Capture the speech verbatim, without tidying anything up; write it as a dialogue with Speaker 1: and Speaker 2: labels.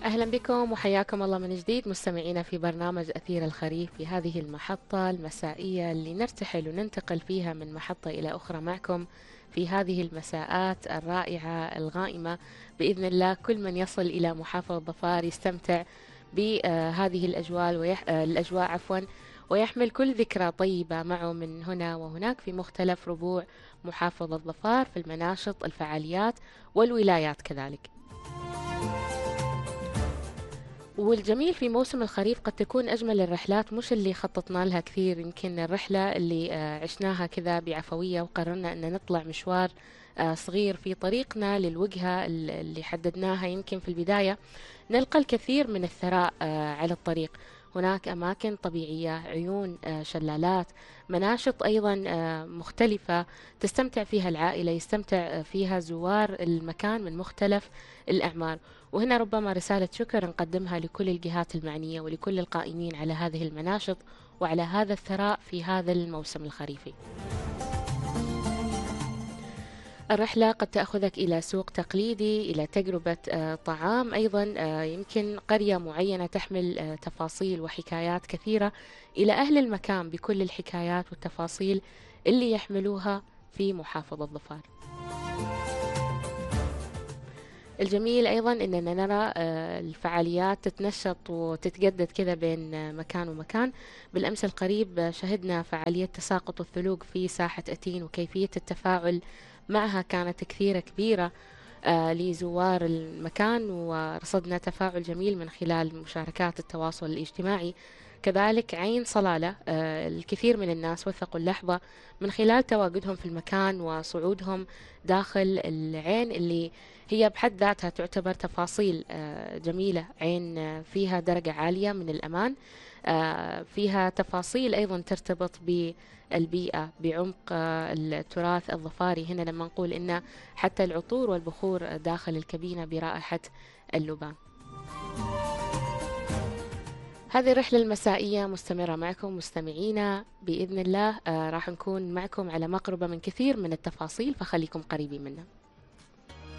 Speaker 1: أهلا بكم وحياكم الله من جديد مستمعينا في برنامج أثير الخريف في هذه المحطة المسائية اللي نرتحل وننتقل فيها من محطة إلى أخرى معكم في هذه المساءات الرائعة الغائمة بإذن الله. كل من يصل إلى محافظة ظفار يستمتع بهذه الأجواء ويح... آه، الأجواء عفوا، ويحمل كل ذكرى طيبة معه من هنا وهناك في مختلف ربوع محافظة ظفار في المناشط الفعاليات والولايات كذلك. والجميل في موسم الخريف قد تكون أجمل الرحلات، مش اللي خططنا لها كثير، يمكن الرحلة اللي آه، عشناها كذا بعفوية وقررنا أن نطلع مشوار آه، صغير في طريقنا للوجهة ال- اللي حددناها. يمكن في البداية نلقى الكثير من الثراء آه، على الطريق. هناك أماكن طبيعية، عيون، آه، شلالات، مناشط أيضا آه، مختلفة تستمتع فيها العائلة، يستمتع آه، فيها زوار المكان من مختلف الأعمار. وهنا ربما رسالة شكر نقدمها لكل الجهات المعنية ولكل القائمين على هذه المناشط وعلى هذا الثراء في هذا الموسم الخريفي. الرحلة قد تأخذك إلى سوق تقليدي، إلى تجربة آه، طعام، أيضا آه، يمكن قرية معينة تحمل آه، تفاصيل وحكايات كثيرة، إلى أهل المكان بكل الحكايات والتفاصيل اللي يحملوها في محافظة ظفار. الجميل أيضا أننا نرى آه، الفعاليات تتنشط وتتجدد كذا بين آه، مكان ومكان. بالأمس القريب آه، شهدنا فعالية تساقط الثلوج في ساحة أتين، وكيفية التفاعل معها كانت كثيرة كبيرة آه، لزوار المكان، ورصدنا تفاعل جميل من خلال مشاركات التواصل الاجتماعي. كذلك عين صلالة، آه، الكثير من الناس وثقوا اللحظة من خلال تواجدهم في المكان وصعودهم داخل العين، اللي هي بحد ذاتها تعتبر تفاصيل آه، جميلة. عين آه، فيها درجة عالية من الأمان، آه، فيها تفاصيل أيضا ترتبط بالبيئة بعمق آه، التراث الظفاري. هنا لما نقول إن حتى العطور والبخور داخل الكابينة برائحة اللبان. هذه الرحلة المسائية مستمرة معكم مستمعينا بإذن الله. آه راح نكون معكم على مقربة من كثير من التفاصيل، فخليكم قريبين منا.